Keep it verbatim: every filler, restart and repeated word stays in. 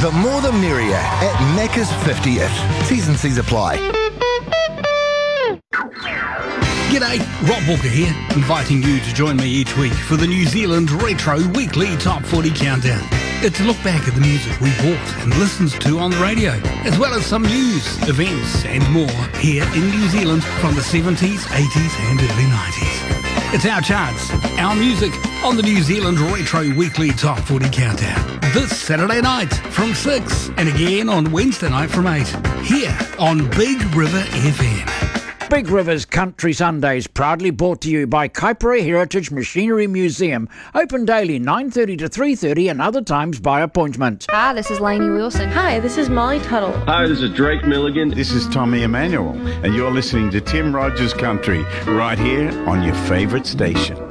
The more the merrier at Macca's fiftieth. T's and C's apply. G'day, Rob Walker here, inviting you to join me each week for the New Zealand Retro Weekly Top forty Countdown. It's a look back at the music we bought and listened to on the radio, as well as some news, events and more here in New Zealand from the seventies, eighties and early nineties. It's our charts, our music on the New Zealand Retro Weekly Top forty Countdown. This Saturday night from six and again on Wednesday night from eight, here on Big River F M. Big Rivers Country Sundays, proudly brought to you by Kaipara Heritage Machinery Museum. Open daily nine thirty to three thirty and other times by appointment. Hi, this is Lainey Wilson. Hi, this is Molly Tuttle. Hi, this is Drake Milligan. This is Tommy Emmanuel, and you're listening to Tim Rogers Country right here on your favourite station.